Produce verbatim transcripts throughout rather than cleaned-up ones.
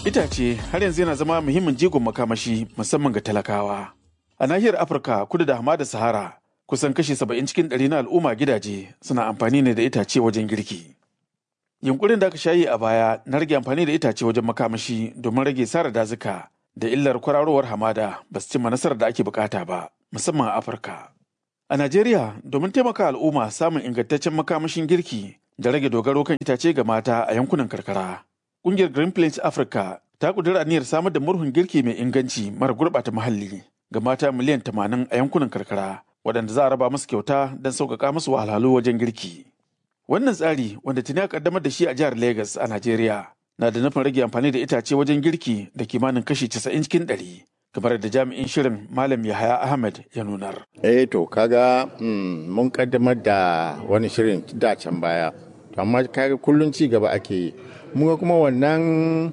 Itace har yanzu yana zama muhimmin jigon makamashi musamman ga talakawa. A nahiyar Afirka kudu da hamadar Sahara, kusan kashi saba'in cikin ɗari na al'umma gidaje suna amfani ne da itace wajen girki. Yunkurin da aka shayi a baya na rage amfani da itace wajen makamashi domin rage sara dazuka da illar kwararowar hamada ba su cimma nasarar da ake bukata ba, musamman a Afirka. A Najeriya, domin taimaka al'umma samun ingantaccen makamashin girki da rage dogaro kan itace ga mata a yankunan karkara, ƙungiyar Green Plains Africa ta ƙudiri aniyar samar da murhun girki mai inganci mara gurɓata muhalli ga mata miliyan tamanin a yankunan karkara, waɗanda za a raba musu kyauta don sauƙaƙa musu wahalhalu wajen girki. Wannan tsari, wanda tuni a ƙaddamar da shi a jihar Legas a Najeriya, na da nufin rage amfani da itace wajen girki da kimanin kashi casa'in cikin ɗari, kamar da jami'in shirin Malam Yahaya Ahmed ya nunar. Eh to kaga mm, mun ƙaddamar da wani shirin da can baya, to amma kaga kullum ci gaba ake yi. Muka kuma wannan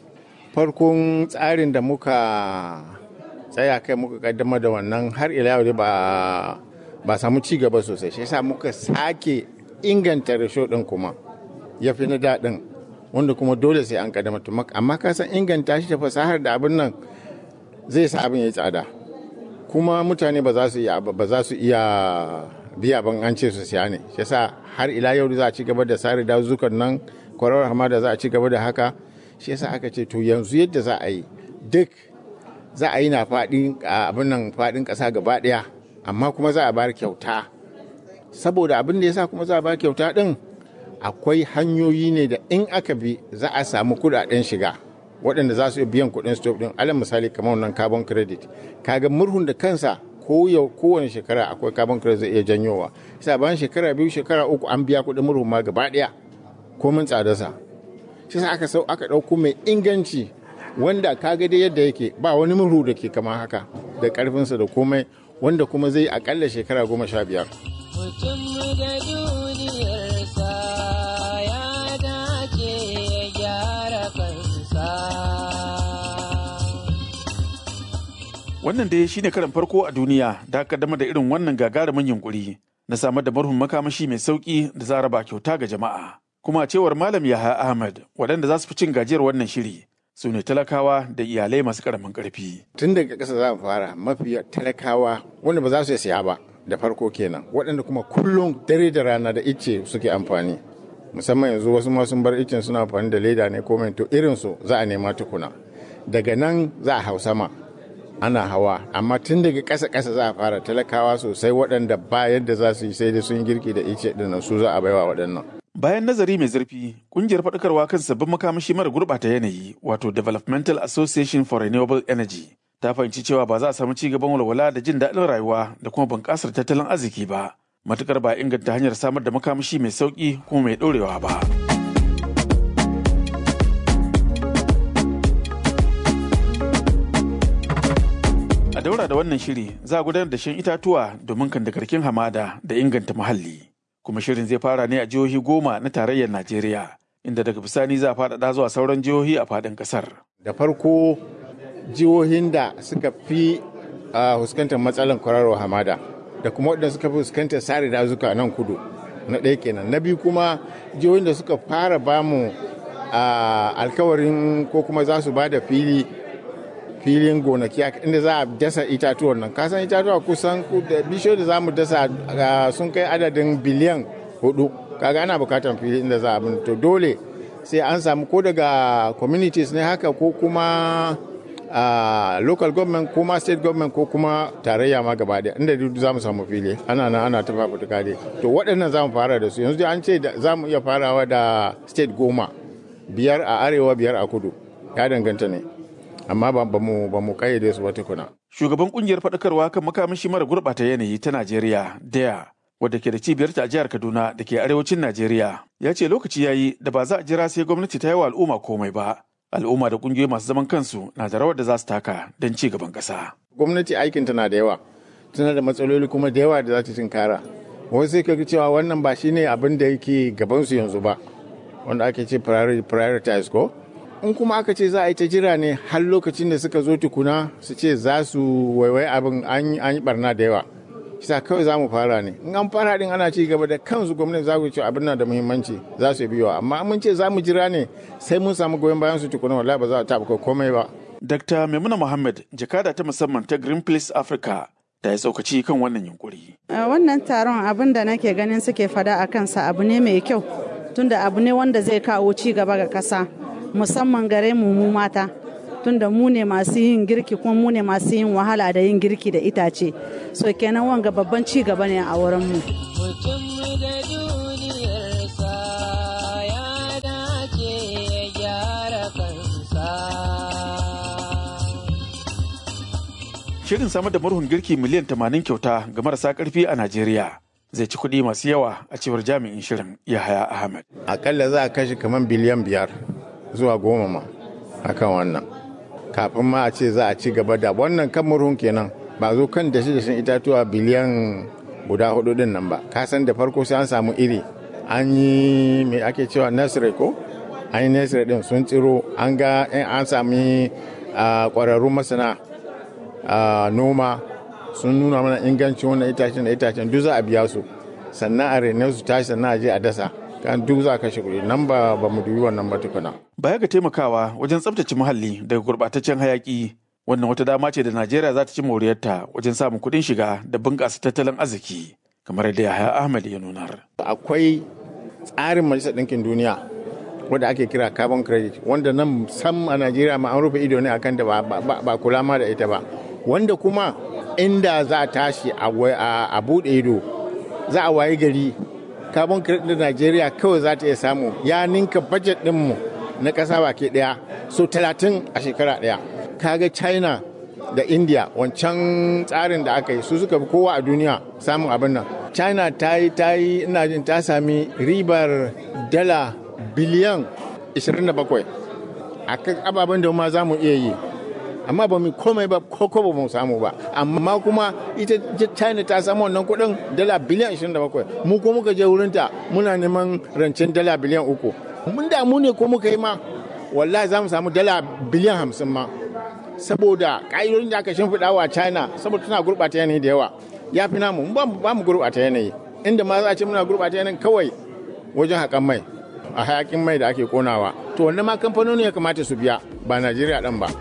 farkon tsarin da muka tsaya kai muka ƙaddamar da wannan har ila yau ba ba samu ci gaba sosai, shi yasa muka sake inganta rasho ɗin kuma ya fi na daɗin, wanda kuma dole sai an ƙaddamar. Amma ka san inganta shi da fasahar da abin nan zai sa abin ya yi tsada, kuma mutane ba za su iya ba za su iya biya ban an ce su siya ne. Shi yasa har ila yau za a ci gaba da sare dazukan nan, kwarar hamada za a ci gaba da haka. Shi yasa aka ce to yanzu yadda za a yi duk za a yi na faɗin abin nan faɗin ƙasa gaba ɗaya, amma kuma za a bar kyauta. Saboda abin da yasa kuma za a bar kyauta ɗin, akwai hanyoyi ne da in aka bi za a samu kuɗaɗen shiga waɗanda za su iya biyan kuɗin stop ɗin. Alal misali kamar wannan carbon credit, kaga murhun da kansa ko yau kowane shekara akwai carbon credit zai iya janyowa. Sai bayan shekara biyu shekara uku an biya kuɗin murhun ma gaba ɗaya komin tsadarsa. Shi sa aka sau aka ɗauko mai inganci wanda kaga dai yadda yake ba wani murhu da ke kama haka da ƙarfinsa da komai, wanda kuma zai akalla shekara goma sha biyar. Mutum da duniyarsa ya dace ya gyara kansa. Wannan dai shine karan farko a duniya da aka kaddamar da irin wannan gagarumin yunkuri na samar da murhun makamashi mai sauki da za a raba kyauta ga jama'a. Kuma a cewar Malam Yahaya Ahmed, waɗanda za su fi cin gajiyar wannan shiri su ne talakawa da iyalai masu ƙaramin ƙarfi. Tun daga ƙasa za mu fara, mafi talakawa wanda ba za su siya ba da farko kenan, waɗanda kuma kullum dare da rana da icce suke amfani, musamman yanzu wasu ma sun bar iccen suna amfani da leda ne ko mai, to irin su za a nema tukuna. Daga nan za a hau sama ana hawa, amma tun daga ƙasa ƙasa za a fara talakawa sosai waɗanda ba yadda za su yi sai da sun girki da icce ɗin su za a baiwa waɗannan. Bayan nazari mai zurfi, kungiyar faɗakarwa kan sabbin makamashi mara gurɓata yanayi, wato Developmental Association for Renewable Energy, ta fahimci cewa ba za a samu ci gaban walwala da jin daɗin rayuwa da kuma bunƙasar tattalin arziki ba, matuƙar ba inganta hanyar samar da makamashi mai sauƙi kuma mai ɗorewa ba. A daura da wannan shiri za a gudanar da shan itatuwa domin kandagarkin hamada da inganta muhalli. Kuma shirin zai fara ne a jihohi goma na tarayyar Najeriya, inda daga bisani za a faɗaɗa zuwa sauran jihohi a faɗin ƙasar. Da farko jihohin da suka fi fuskantar matsalar kwararwa hamada da kuma waɗanda suka fi fuskantar sare dazuka nan kudu na ɗaya kenan. Na biyu kuma jihohin da suka fara bamu alkawarin ko kuma za su ba da fili filin gonaki inda za a dasa itatuwan nan. Kasan itatuwa kusan da bishiyoyi da za mu dasa sun kai adadin biliyan hudu. Kaga ana bukatar fili inda za a bin, to dole sai an samu ko daga communities ne haka ko kuma local government ko ma state government ko kuma tarayya ma gaba daya inda duk za mu samu fili. Ana nan ana ta fafutuka dai. To waɗannan za mu fara da su. Yanzu dai an ce za mu iya farawa da state goma, biyar a arewa biyar a kudu. Ya danganta ne. Amma ba mu ba mu kayyade su ba tukuna. Shugaban kungiyar faɗakarwa kan makamashi mara gurɓata yanayi ta Najeriya, D E A, wadda ke da cibiyarta a jihar Kaduna da ke arewacin Najeriya, ya ce lokaci ya yi da ba za a jira sai gwamnati ta yi wa al'umma komai ba. Al'umma da kungiyoyi masu zaman kansu na da rawar da za su taka don ci gaban ƙasa. Gwamnati aikin tana da yawa, tana da matsaloli kuma da yawa da za ta tinkara. Wasu sai ka ga cewa wannan ba shine abin da yake gabansu yanzu ba, wanda ake ce prioritize ko. In kuma aka ce za a yi ta jira ne har lokacin da suka zo tukuna su ce za su waiwai abin an yi barna da yawa, kisa kawai za mu fara ne. In an fara din ana ci gaba da kansu gwamnati za ku ce abin na da muhimmanci za su biyo, amma mun ce za mu jira ne sai mun samu goyon bayan su tukuna wallahi ba za a taɓa komai ba. Dakta Maimuna Muhammad, jakada ta musamman ta Greenpeace Africa, ta yi tsokaci kan wannan yunkuri. Wannan taron abin da nake ganin suke fada a kansa abu ne mai kyau, tunda abu ne wanda zai kawo ci gaba ga ƙasa, musamman gare mu mu mata. Tunda mu ne masu yin girki kuma mu ne masu yin wahala da yin girki da itace. So kenan wanga babban ci gaba ne a wurin mu. Shirin samar da murhun girki miliyan tamanin kyauta ga marasa karfi a Najeriya zai ci kuɗi masu yawa a cewar jami'in shirin Yahaya Ahmed. Akalla za a kashe kamar biliyan biyar zuwa goma ma akan wannan. Kafin ma a ce za a ci gaba da wannan kan murhun kenan ba zo kan da shi da shin itatuwa biliyan guda hudu din nan ba. Ka san da farko sai an samu iri, an yi me ake cewa nursery ko? An yi nursery din sun tsiro, an ga an sami ƙwararrun masana a noma sun nuna mana ingancin wannan itacen da itacen duk za a biya su, sannan a rene su tashi, sannan a je a dasa, kan duk za a kashe kuɗi nan ba ba mu dubi wannan ba tukuna. Baya ga taimakawa wajen tsaftace muhalli daga gurɓataccen hayaki, wannan wata dama ce da Najeriya za ta ci moriyarta wajen samun kuɗin shiga da bunƙasa tattalin arziki, kamar yadda Yahaya Ahmed ya nunar. Akwai tsarin Majalisar Ɗinkin Duniya wanda ake kira carbon credit, wanda nan sam a Najeriya ma an rufe ido ne akan da ba kula ma da ita ba, wanda kuma inda za a tashi a buɗe ido za a waye gari carbon credit da Najeriya kawai za ta iya samu ya ninka budget ɗinmu na ƙasa baki ɗaya so talatin a shekara ɗaya. Kaga China da India wancan tsarin da aka yi su suka fi kowa a duniya samun abin nan. China ta yi ta yi ina jin ta sami ribar dala biliyan ishirin da bakwai a kan ababen da ma za mu iya yi, amma ba mu komai ba ko ko ba mu samu ba, amma kuma ita China ta samu wannan kuɗin dala biliyan ishirin da bakwai, mu ko muka je wurinta muna neman rancen dala biliyan uku. Mun da mu ne ko muka yi ma wallahi za mu samu dala biliyan hamsin ma, saboda ƙa'idodin da aka shimfiɗa wa China saboda tana gurɓata yanayi da yawa ya fi namu, ba mu gurɓata yanayi, inda ma za a ce muna gurɓata yanayi kawai wajen haƙan mai a hayakin mai da ake konawa, to wannan ma kamfanoni ya kamata su biya ba Najeriya ɗan ba.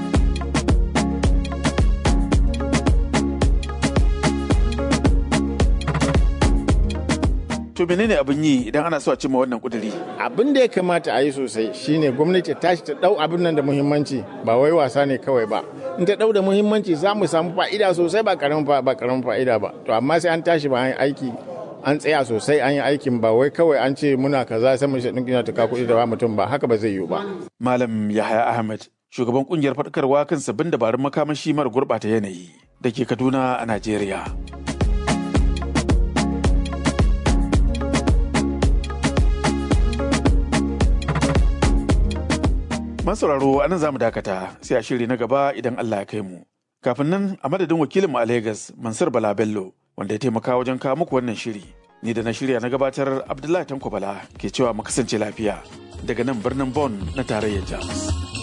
To menene abin yi idan ana so a cimma wannan kuduri? Abin da ya kamata a yi sosai shine gwamnati ta tashi ta dau abin nan da muhimmanci, ba wai wasa ne kawai ba. In ta dau da muhimmanci za mu samu fa'ida sosai, ba karamin ba karamin fa'ida ba. To amma sai an tashi ba an aiki, an tsaya sosai an yi aikin, ba wai kawai an ce muna kaza sai mu shi dinkin ta ka kuɗi da ba mutum ba, haka ba zai yiwu ba. Malam Yahaya Ahmed, shugaban kungiyar faɗakarwa kan sabbin dabarun makamashi mara gurɓata yanayi da ke Kaduna a Najeriya. Masauraro a nan za mu dakata sai a shiri na gaba idan Allah ya kai mu. Kafin nan a madadin wakilinmu a Legas, Mansur Bala Bello, wanda ya taimaka wajen kawo muku wannan shiri. Ni da na shirya na gabatar Abdullahi Tanko Bala ke cewa mu kasance lafiya daga nan birnin Bonn na tarayyar Jamus.